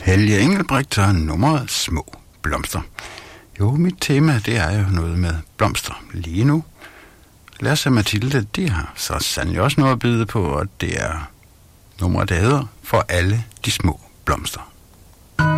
Helge Engelbrecht og nummeret Små Blomster. Jo, mit tema, det er jo noget med blomster lige nu. Lasse og Mathilde, de har så sandelig også noget at byde på, og det er nummeret, der hedder For alle de små blomster.